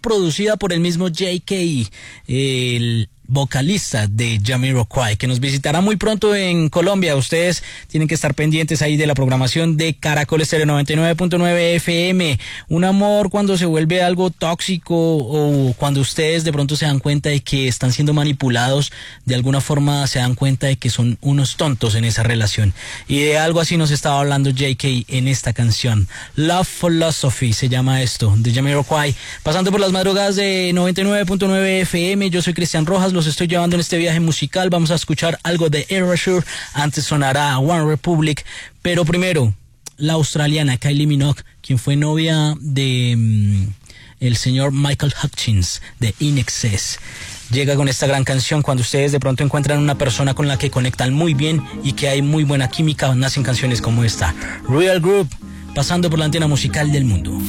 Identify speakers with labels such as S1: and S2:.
S1: producida por el mismo J.K., el vocalista de Jamiroquai, que nos visitará muy pronto en Colombia. Ustedes tienen que estar pendientes ahí de la programación de Caracol Estéreo 99.9 FM. Un amor cuando se vuelve algo tóxico o cuando ustedes de pronto se dan cuenta de que están siendo manipulados, de alguna forma se dan cuenta de que son unos tontos en esa relación. Y de algo así nos estaba hablando J.K. en esta canción. Love Philosophy se llama esto, de Jamiroquai. Pasando por las madrugadas de 99.9 FM, yo soy Cristian Rojas, los estoy llevando en este viaje musical. Vamos a escuchar algo de Erasure, antes sonará One Republic, pero primero la australiana Kylie Minogue, quien fue novia de el señor Michael Hutchins de INXS, llega con esta gran canción. Cuando ustedes de pronto encuentran una persona con la que conectan muy bien y que hay muy buena química, nacen canciones como esta. Real Group, pasando por la antena musical del mundo.